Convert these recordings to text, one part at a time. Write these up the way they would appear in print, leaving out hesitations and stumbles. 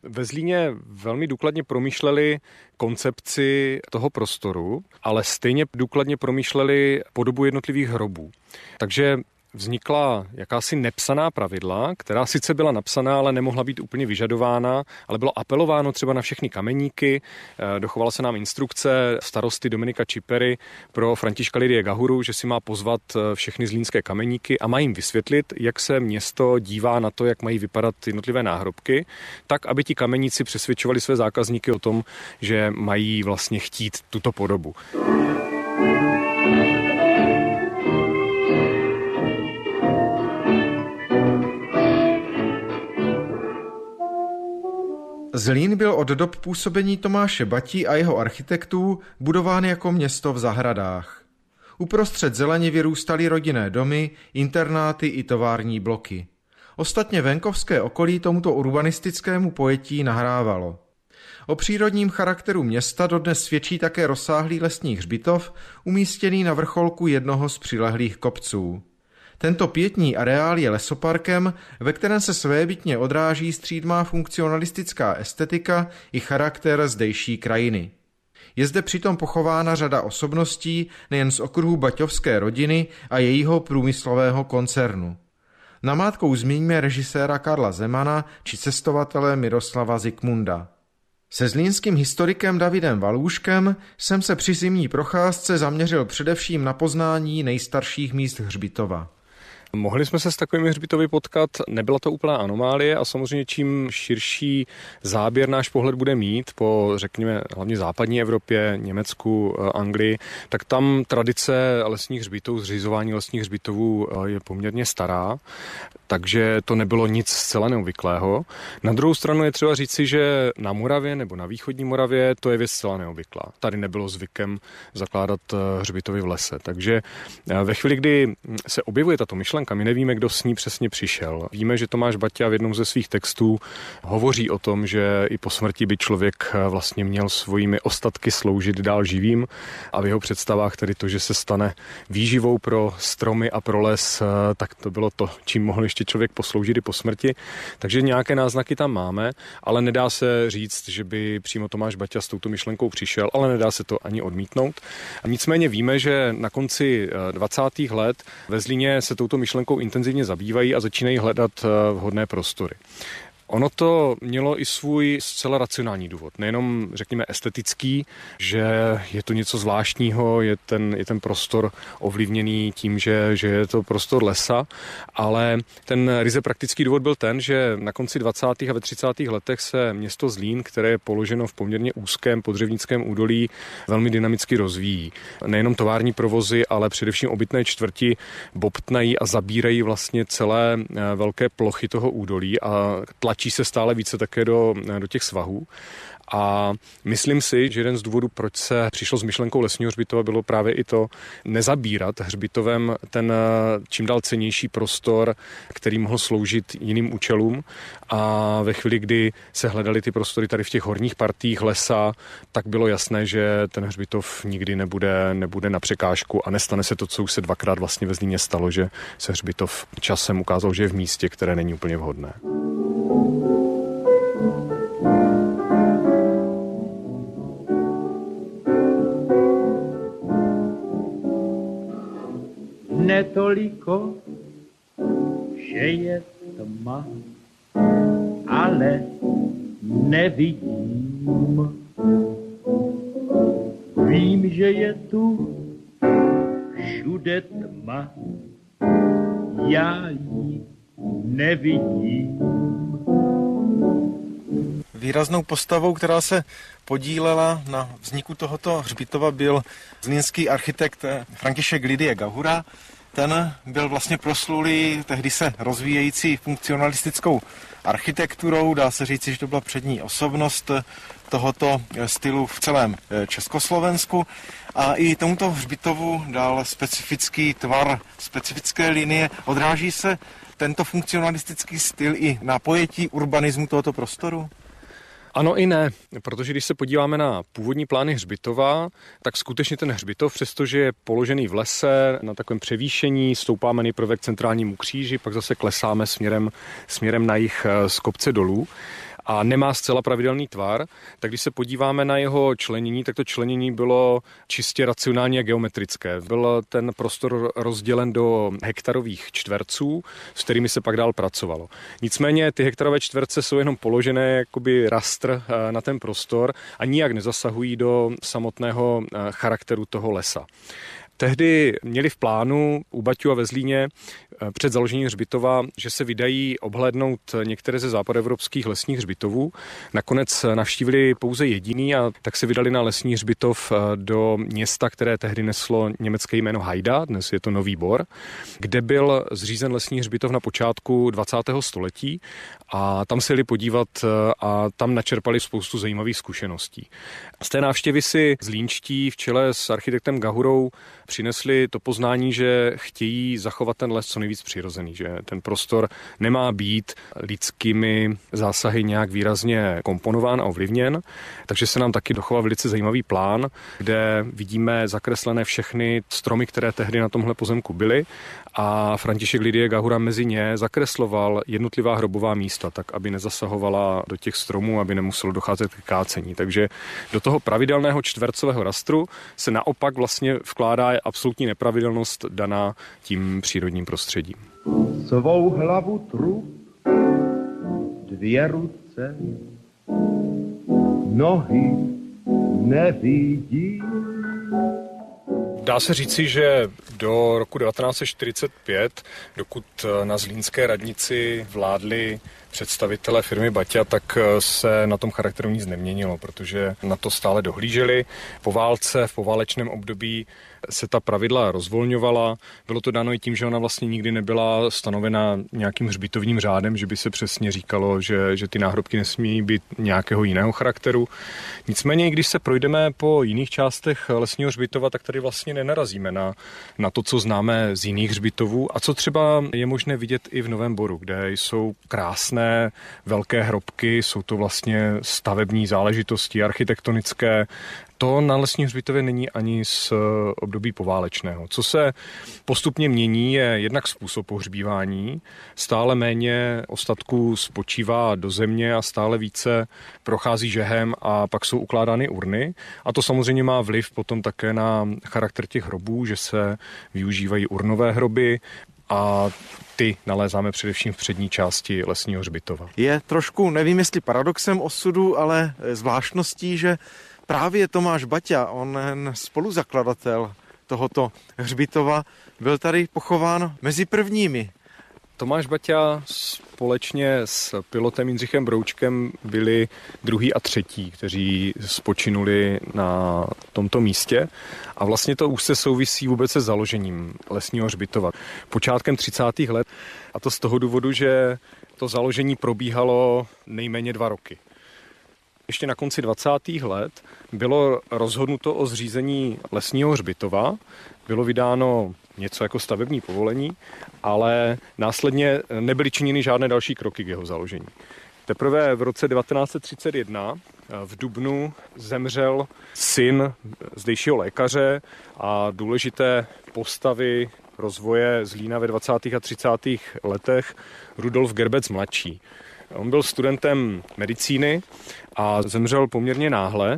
Ve Zlíně velmi důkladně promýšleli koncepci toho prostoru, ale stejně důkladně promýšleli podobu jednotlivých hrobů. Takže vznikla jakási nepsaná pravidla, která sice byla napsaná, ale nemohla být úplně vyžadována, ale bylo apelováno třeba na všechny kameníky. Dochovala se nám instrukce starosty Dominika Čipery pro Františka Lidie Gahuru, že si má pozvat všechny zlínské kameníky a má jim vysvětlit, jak se město dívá na to, jak mají vypadat jednotlivé náhrobky, tak, aby ti kameníci přesvědčovali své zákazníky o tom, že mají vlastně chtít tuto podobu. Zlín byl od dob působení Tomáše Bati a jeho architektů budován jako město v zahradách. Uprostřed zeleně vyrůstaly rodinné domy, internáty i tovární bloky. Ostatně venkovské okolí tomuto urbanistickému pojetí nahrávalo. O přírodním charakteru města dodnes svědčí také rozsáhlý lesní hřbitov, umístěný na vrcholku jednoho z přilehlých kopců. Tento pietní areál je lesoparkem, ve kterém se svébytně odráží střídmá funkcionalistická estetika i charakter zdejší krajiny. Je zde přitom pochována řada osobností nejen z okruhu baťovské rodiny a jejího průmyslového koncernu. Namátkou zmíníme režiséra Karla Zemana či cestovatele Miroslava Zikmunda. Se zlínským historikem Davidem Valůškem jsem se při zimní procházce zaměřil především na poznání nejstarších míst hřbitova. Mohli jsme se s takovými hřbitovy potkat, nebyla to úplná anomálie a samozřejmě čím širší záběr náš pohled bude mít po, řekněme, hlavně západní Evropě, Německu, Anglii, tak tam tradice lesních hřbitovů, zřizování lesních hřbitovů je poměrně stará, takže to nebylo nic zcela neobvyklého. Na druhou stranu je třeba říci, že na Moravě nebo na východní Moravě to je věc zcela neobvyklá. Tady nebylo zvykem zakládat hřbitovy v lese, takže ve chvíli, kdy se objevuje tato myšlenka, my nevíme, kdo s ní přesně přišel. Víme, že Tomáš Baťa v jednom ze svých textů hovoří o tom, že i po smrti by člověk vlastně měl svými ostatky sloužit dál živým a v jeho představách tedy to, že se stane výživou pro stromy a pro les, tak to bylo to, čím mohl ještě člověk posloužit i po smrti. Takže nějaké náznaky tam máme, ale nedá se říct, že by přímo Tomáš Baťa s touto myšlenkou přišel, ale nedá se to ani odmítnout. A nicméně víme, že na konci 20. let ve Zlíně se touto myšlenkou intenzivně zabývají a začínají hledat vhodné prostory. Ono to mělo i svůj zcela racionální důvod, nejenom řekněme estetický, že je to něco zvláštního, je ten prostor ovlivněný tím, že je to prostor lesa, ale ten ryze praktický důvod byl ten, že na konci 20. a ve 30. letech se město Zlín, které je položeno v poměrně úzkém podřevnickém údolí, velmi dynamicky rozvíjí. Nejenom tovární provozy, ale především obytné čtvrti bobtnají a zabírají vlastně celé velké plochy toho údolí a tlačí se stále více také do těch svahů. A myslím si, že jeden z důvodů, proč se přišlo s myšlenkou lesního hřbitova, bylo právě i to nezabírat hřbitovem ten čím dál cennější prostor, který mohl sloužit jiným účelům. A ve chvíli, kdy se hledaly ty prostory tady v těch horních partiích lesa, tak bylo jasné, že ten hřbitov nikdy nebude na překážku a nestane se to, co už se dvakrát vlastně ve Zlíně stalo, že se hřbitov časem ukázal, že je v místě, které není úplně vhodné. Netoliko, že je tma, ale nevidím. Vím, že je tu všude tma, já ji nevidím. Výraznou postavou, která se podílela na vzniku tohoto hřbitova, byl zlínský architekt František Lidie Gahura. Ten byl vlastně proslulý tehdy se rozvíjející funkcionalistickou architekturou. Dá se říci, že to byla přední osobnost tohoto stylu v celém Československu. A i tomuto hřbitovu dal specifický tvar, specifické linie. Odráží se tento funkcionalistický styl i na pojetí urbanismu tohoto prostoru? Ano i ne, protože když se podíváme na původní plány hřbitova, tak skutečně ten hřbitov, přestože je položený v lese na takovém převýšení, stoupáme nejprve k centrálnímu kříži, pak zase klesáme směrem na jih z kopce dolů. a nemá zcela pravidelný tvar, tak když se podíváme na jeho členění, tak to členění bylo čistě racionálně geometrické. Byl ten prostor rozdělen do hektarových čtverců, s kterými se pak dál pracovalo. Nicméně ty hektarové čtverce jsou jenom položené jakoby rastr na ten prostor a nijak nezasahují do samotného charakteru toho lesa. Tehdy měli v plánu u Baťů a ve Zlíně před založením hřbitova, že se vydají obhlédnout některé ze západoevropských lesních hřbitovů. Nakonec navštívili pouze jediný a tak se vydali na lesní hřbitov do města, které tehdy neslo německé jméno Hajda, dnes je to Nový Bor, kde byl zřízen lesní hřbitov na počátku 20. století a tam se jeli podívat a tam načerpali spoustu zajímavých zkušeností. Z té návštěvy si zlínští v čele s architektem Gahurou přinesli to poznání, že chtějí zachovat ten les co nejvíc přirozený, že ten prostor nemá být lidskými zásahy nějak výrazně komponován a ovlivněn, takže se nám taky dochoval velice zajímavý plán, kde vidíme zakreslené všechny stromy, které tehdy na tomhle pozemku byly a František Lidie Gahura mezi ně zakresloval jednotlivá hrobová místa, tak aby nezasahovala do těch stromů, aby nemuselo docházet k kácení. Takže do toho pravidelného čtvercového rastru se naopak vlastně vkládá absolutní nepravidelnost daná tím přírodním prostředím. Svou hlavu trup, dvě ruce, nohy nevidí. Dá se říci, že do roku 1945, dokud na zlínské radnici vládli představitelé firmy Baťa, tak se na tom charakteru nic neměnilo, protože na to stále dohlíželi. Po válce, v poválečném období se ta pravidla rozvolňovala. Bylo to dáno i tím, že ona vlastně nikdy nebyla stanovena nějakým hřbitovním řádem, že by se přesně říkalo, že ty náhrobky nesmí být nějakého jiného charakteru. Nicméně, když se projdeme po jiných částech lesního hřbitova, tak tady vlastně nenarazíme na to, co známe z jiných hřbitovů a co třeba je možné vidět i v Novém Boru, kde jsou krásné velké hrobky, jsou to vlastně stavební záležitosti, architektonické. To na lesním hřbitově není ani z období poválečného. Co se postupně mění, je jednak způsob pohřbívání. Stále méně ostatků spočívá do země a stále více prochází žehem a pak jsou ukládány urny. A to samozřejmě má vliv potom také na charakter těch hrobů, že se využívají urnové hroby a ty nalézáme především v přední části lesního hřbitova. Je trošku, nevím jestli paradoxem osudu, ale zvláštností, že právě Tomáš Baťa, onen spoluzakladatel tohoto hřbitova, byl tady pochován mezi prvními. Tomáš Baťa společně s pilotem Jindřichem Broučkem byli druhý a třetí, kteří spočinuli na tomto místě. A vlastně to úzce souvisí vůbec se založením lesního hřbitova. Počátkem 30. let, a to z toho důvodu, že to založení probíhalo nejméně 2 roky. Ještě na konci 20. let bylo rozhodnuto o zřízení lesního hřbitova, bylo vydáno něco jako stavební povolení, ale následně nebyly činěny žádné další kroky k jeho založení. Teprve v roce 1931 v dubnu zemřel syn zdejšího lékaře a důležité postavy rozvoje Zlína ve 20. a 30. letech Rudolf Gerbec mladší. On byl studentem medicíny a zemřel poměrně náhle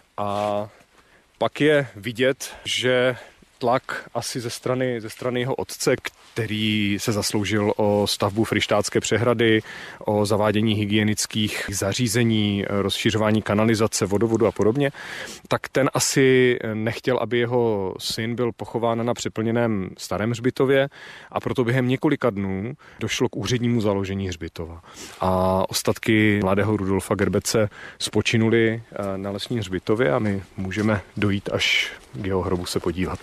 a pak je vidět, že tlak asi ze strany jeho otce, který se zasloužil o stavbu Fryštátské přehrady, o zavádění hygienických zařízení, rozšiřování kanalizace, vodovodu a podobně, tak ten asi nechtěl, aby jeho syn byl pochován na přeplněném starém hřbitově a proto během několika dnů došlo k úřednímu založení hřbitova. A ostatky mladého Rudolfa Gerbece spočinuli na lesním hřbitově a my můžeme dojít až k jeho hrobu se podívat.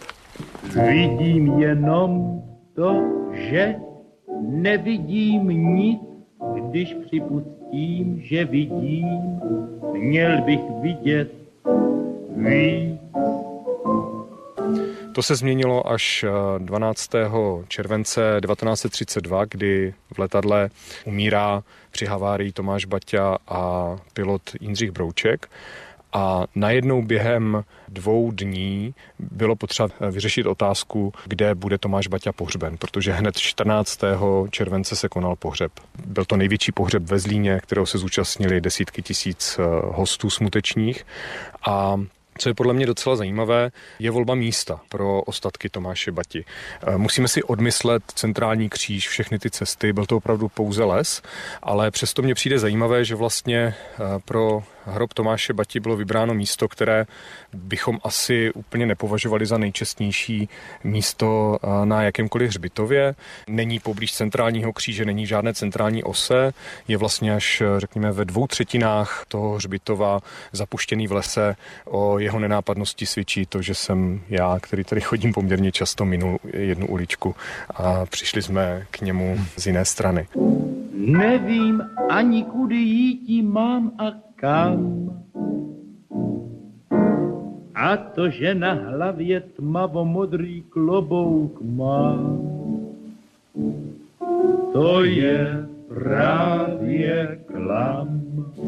Vidím jenom to, že nevidím nic, když připustím, že vidím, měl bych vidět víc. To se změnilo až 12. července 1932, kdy v letadle umírá při havárii Tomáš Baťa a pilot Jindřich Brouček. a najednou během 2 dní bylo potřeba vyřešit otázku, kde bude Tomáš Baťa pohřben, protože hned 14. července se konal pohřeb. Byl to největší pohřeb ve Zlíně, kterého se zúčastnili desítky tisíc hostů smutečních a co je podle mě docela zajímavé, je volba místa pro ostatky Tomáše Bati. Musíme si odmyslet centrální kříž, všechny ty cesty, byl to opravdu pouze les, ale přesto mně přijde zajímavé, že vlastně pro hrob Tomáše Bati bylo vybráno místo, které bychom asi úplně nepovažovali za nejčestnější místo na jakémkoliv hřbitově. Není poblíž centrálního kříže, není žádné centrální ose, je vlastně až, řekněme, ve 2/3 toho hřbitova zapuštěný v lese. O jeho nenápadnosti svědčí to, že jsem já, který tady chodím poměrně často, minul jednu uličku a přišli jsme k němu z jiné strany. Nevím ani kudy jíti mám a kam. A to, že na hlavě tmavomodrý klobouk mám, to je právě klam.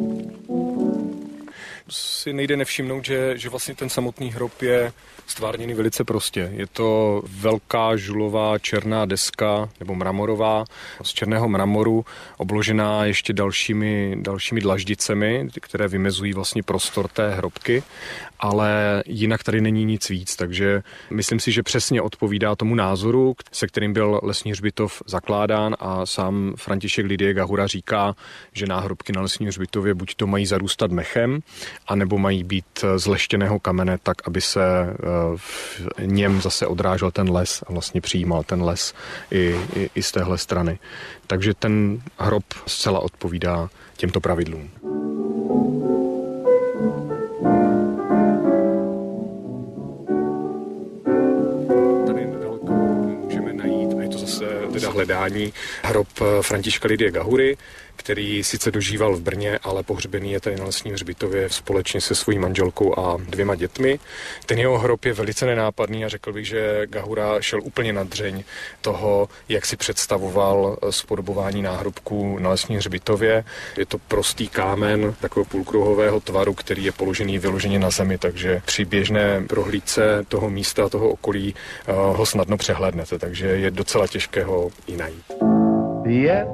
Si nejde nevšimnout, že vlastně ten samotný hrob je stvárněný velice prostě. Je to velká žulová černá deska nebo mramorová z černého mramoru, obložená ještě dalšími dlaždicemi, které vymezují vlastně prostor té hrobky, ale jinak tady není nic víc, takže myslím si, že přesně odpovídá tomu názoru, se kterým byl lesní hřbitov zakládán a sám František Lidie Gahura říká, že náhrobky na lesním hřbitově buď to mají zarůstat mechem, anebo mají být z leštěného kamene tak, aby se v něm zase odrážel ten les a vlastně přijímal ten les i z téhle strany. Takže ten hrob zcela odpovídá těmto pravidlům. Tady nedaleko můžeme najít, a je to zase teda hledání, hrob Františka Lidie Gahury, který sice dožíval v Brně, ale pohřbený je tady na lesním hřbitově společně se svojí manželkou a 2 dětmi. Ten jeho hrob je velice nenápadný a řekl bych, že Gahura šel úplně na dřeň toho, jak si představoval zpodobování náhrobků na lesním hřbitově. Je to prostý kámen takového půlkruhového tvaru, který je položený vyloženě na zemi, takže při běžné prohlídce toho místa, toho okolí ho snadno přehlédnete, takže je docela těžké ho i najít. 5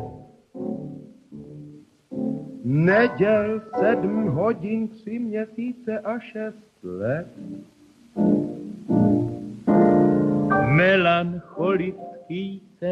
neděl, 7 hodin, 3 měsíce a 6 let. Melancholický